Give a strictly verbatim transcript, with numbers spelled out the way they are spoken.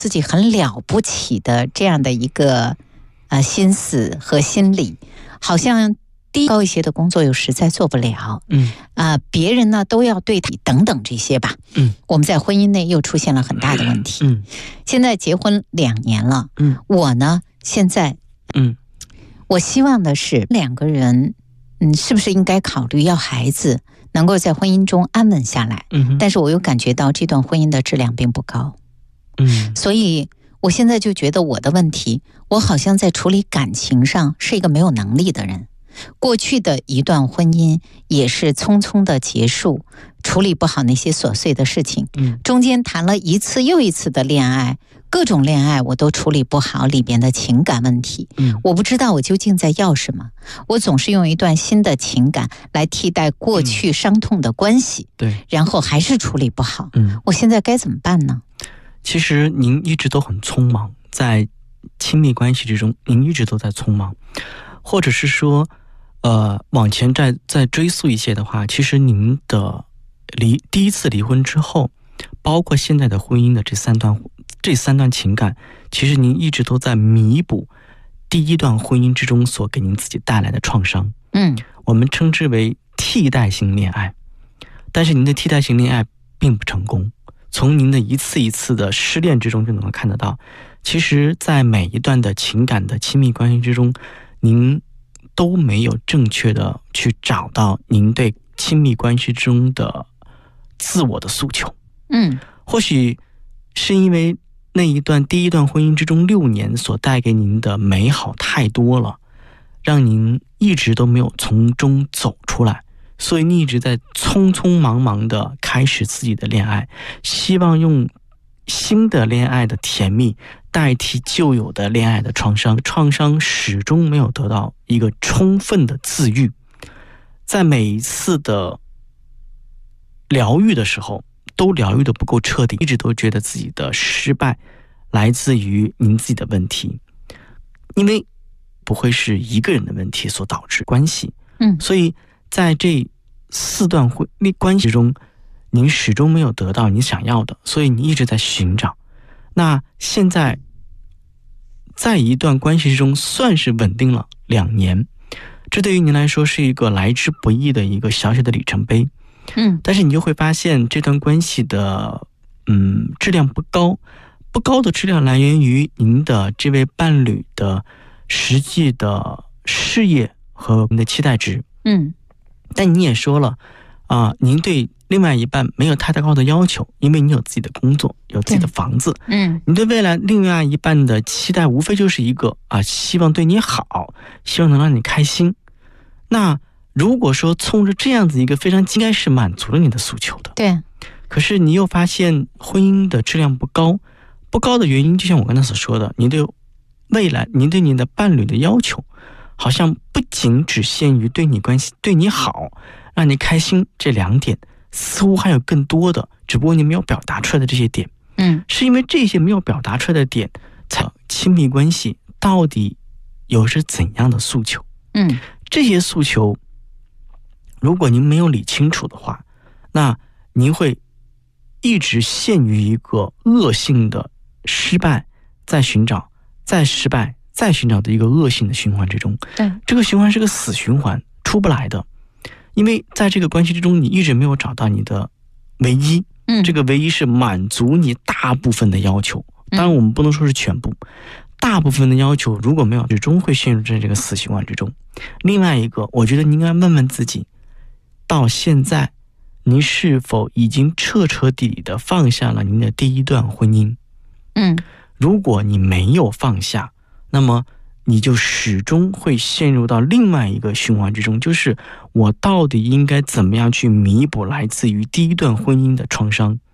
自己很了不起的这样的一个呃心思和心理，好像低高一些的工作又实在做不了， 嗯啊、呃，别人呢都要对他等等这些吧， 嗯， 我们在婚姻内又出现了很大的问题。 嗯， 现在结婚两年了， 嗯， 我呢现在， 嗯， 我希望的是两个人，嗯，是不是应该考虑要孩子，能够在婚姻中安稳下来？ 嗯， 但是我又感觉到这段婚姻的质量并不高， 嗯， 所以我现在就觉得我的问题，我好像在处理感情上是一个没有能力的人。过去的一段婚姻也是匆匆的结束，处理不好那些琐碎的事情， 嗯， 中间谈了一次又一次的恋爱，各种恋爱我都处理不好里边的情感问题， 嗯， 我不知道我究竟在要什么，我总是用一段新的情感来替代过去伤痛的关系， 嗯，对， 然后还是处理不好， 嗯， 我现在该怎么办呢？ 其实您一直都很匆忙，在亲密关系之中，您一直都在匆忙，或者是说，呃，往前再再追溯一些的话，其实您的离第一次离婚之后，包括现在的婚姻的这三段这三段情感，其实您一直都在弥补第一段婚姻之中所给您自己带来的创伤。 嗯， 我们称之为替代性恋爱，但是您的替代性恋爱并不成功。从您的一次一次的失恋之中就能够看得到，其实在每一段的情感的亲密关系之中，您都没有正确的去找到您对亲密关系中的自我的诉求。 嗯， 或许是因为那一段第一段婚姻之中六年所带给您的美好太多了，让您一直都没有从中走出来，所以你一直在匆匆忙忙的开始自己的恋爱，希望用新的恋爱的甜蜜代替旧有的恋爱的创伤，创伤始终没有得到一个充分的自愈。在每一次的疗愈的时候，都疗愈的不够彻底，一直都觉得自己的失败来自于您自己的问题，因为不会是一个人的问题所导致关系。 嗯， 所以在这四段婚关系中，您始终没有得到你想要的，所以你一直在寻找。那现在在一段关系之中算是稳定了两年，这对于您来说是一个来之不易的一个小小的里程碑。 嗯， 但是你就会发现这段关系的嗯质量不高，不高的质量来源于您的这位伴侣的实际的事业和您的期待值。 嗯， 但你也说了啊、呃，您对另外一半没有太高的要求，因为你有自己的工作，有自己的房子。 嗯， 你对未来另外一半的期待无非就是一个啊，希望对你好，希望能让你开心。那如果说冲着这样子一个非常应该是满足了你的诉求的， 对， 可是你又发现婚姻的质量不高，不高的原因就像我刚才所说的，你对未来您对你的伴侣的要求好像不仅只限于对你关系对你好让你开心这两点，似乎还有更多的，只不过你没有表达出来的这些点。 嗯， 是因为这些没有表达出来的点，才亲密关系到底有着怎样的诉求。 嗯， 这些诉求如果您没有理清楚的话，那您会一直陷于一个恶性的失败再寻找再失败再寻找的一个恶性的循环之中。 对， 这个循环是个死循环，出不来的。因为在这个关系之中，你一直没有找到你的唯一， 嗯， 这个唯一是满足你大部分的要求，当然我们不能说是全部，大部分的要求如果没有，始终会陷入在这个死循环之中。另外一个，我觉得你应该问问自己，到现在您是否已经彻彻底底的放下了您的第一段婚姻？ 嗯， 如果你没有放下，那么你就始终会陷入到另外一个循环之中，就是我到底应该怎么样去弥补来自于第一段婚姻的创伤。